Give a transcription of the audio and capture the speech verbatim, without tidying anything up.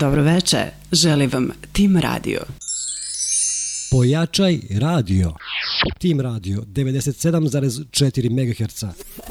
Dobro veče, želi vam Tim Radio. Pojačaj radio. Tim Radio devedeset sedam zarez četiri megaherca.